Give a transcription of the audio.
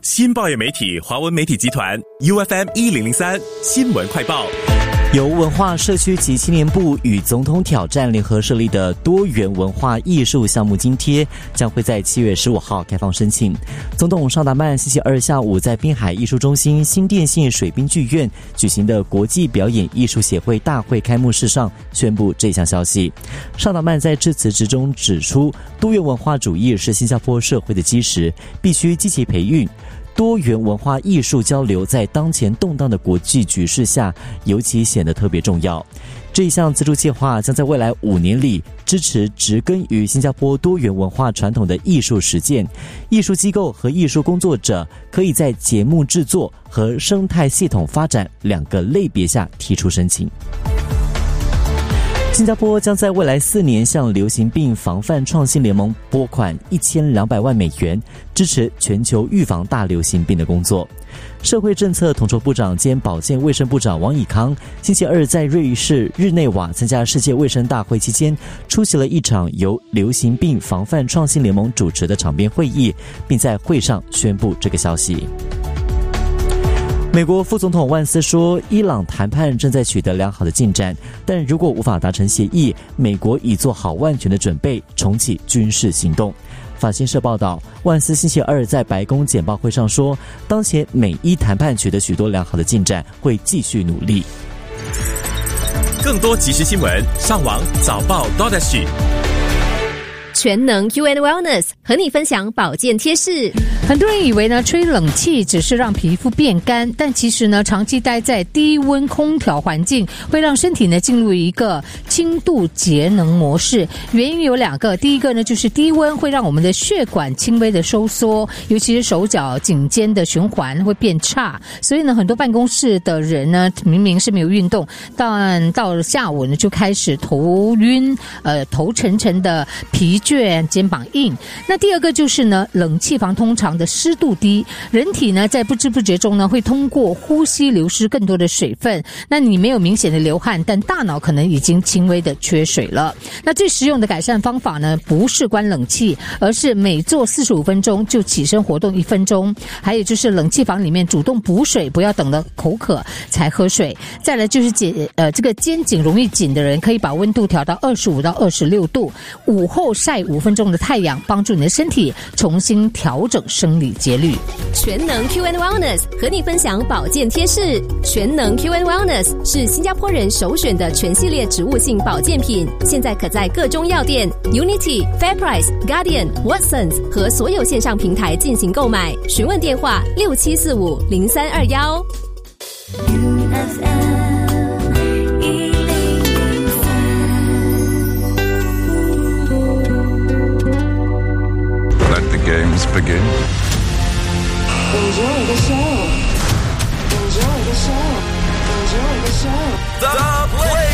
新报业媒体华文媒体集团 UFM 1003新闻快报。 由文化社区及青年部与总统挑战联合设立的多元文化艺术项目津贴将会在7月15号开放申请。总统尚达曼星期二下午在滨海艺术中心新店线水滨剧院举行的国际表演艺术协会大会开幕式上宣布这项消息。尚达曼在致辞之中指出，多元文化主义是新加坡社会的基石，必须积极培育。多元文化艺术交流在当前动荡的国际局势下尤其显得特别重要。这一项资助计划将在未来5年里支持植根于新加坡多元文化传统的艺术实践。艺术机构和艺术工作者可以在节目制作和生态系统发展2个类别下提出申请。新加坡将在未来4年向流行病防范创新联盟拨款1200万美元，支持全球预防大流行病的工作。社会政策统筹部长兼保健卫生部长王以康星期二在瑞士日内瓦参加世界卫生大会期间，出席了一场由流行病防范创新联盟主持的场边会议，并在会上宣布这个消息。美国副总统万斯说，伊朗谈判正在取得良好的进展，但如果无法达成协议，美国已做好万全的准备，重启军事行动。法新社报道，万斯星期二在白宫简报会上说，当前美伊谈判取得许多良好的进展，会继续努力。 更多即时新闻，上网早报 .SG。 全能 UN Wellness 和你分享保健贴士。 很多人以为呢，吹冷气只是让皮肤变干，但其实呢，长期待在低温空调环境会让身体呢进入一个轻度节能模式。原因有2个，第一个呢就是低温会让我们的血管轻微的收缩，尤其是手脚颈肩的循环会变差，所以呢，很多办公室的人呢，明明是没有运动，但到了下午呢就开始头晕，头沉沉的疲倦，肩膀硬。那第二个就是呢，冷气房通常的湿度低，人体呢在不知不觉中呢会通过呼吸流失更多的水分。那你没有明显的流汗，但大脑可能已经轻微的缺水了。那最实用的改善方法呢，不是关冷气，而是每做45分钟就起身活动1分钟。还有就是冷气房里面主动补水，不要等了口渴才喝水。再来就是这个肩颈容易紧的人，可以把温度调到25到26度，午后晒5分钟的太阳，帮助你的身体重新调整生理节律。 全能 QN Wellness 和你分享保健贴士。全能 QN Wellness 是新加坡人首选的全系列植物性保健品，现在可在各中药店 Unity、Fairprice、Guardian、Watsons 和所有线上平台进行购买。询问电话67450321。 Games begin. Enjoy the show. Enjoy the show. Enjoy the show. The Play